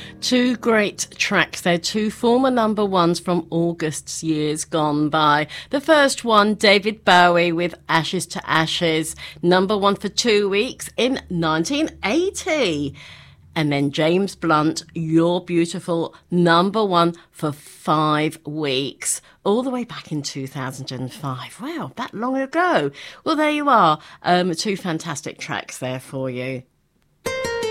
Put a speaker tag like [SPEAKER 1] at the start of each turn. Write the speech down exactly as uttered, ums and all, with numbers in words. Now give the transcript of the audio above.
[SPEAKER 1] Two great tracks there, two former number ones from August's years gone by. The first one, David Bowie with Ashes to Ashes, number one for two weeks in nineteen eighty. And then James Blunt, You're Beautiful, number one for five weeks, all the way back in two thousand five. Wow, that long ago. Well, there you are. Um, two fantastic tracks there for you.